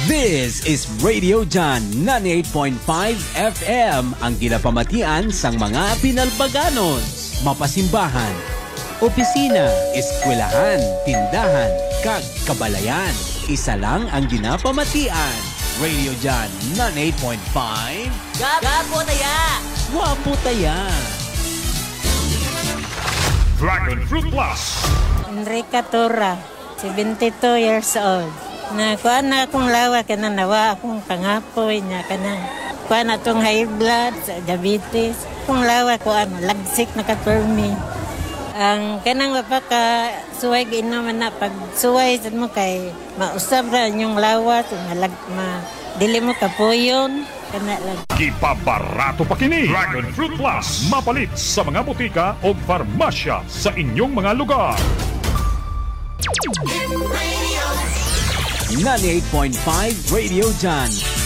This is Radio John 98.5 FM, ang ginapamatian sang mga pinalbaganos, mapasimbahan, opisina, eskwelahan, tindahan, kag kabalayan. Isa lang ang ginapamatian. Radio John 98.5. Gapo taya! Wapo taya! Dragon Fruit Plus. Enrica Tura, 72 years old. Nakuha na akong lawa, kana nawa akong pangapoy niya, kana kuha na itong high blood, diabetes. Kung lawa ko, lagsik na ka-permi. Ang kanang mapaka suway ginaman na pag suway sa mo kay mausab ra yung lawa, dili mo kapuyon, kana lang. Gipabarato pa kini Dragon Fruit Plus, mapalit sa mga butika o farmasya sa inyong mga lugar. 98.5 Radio John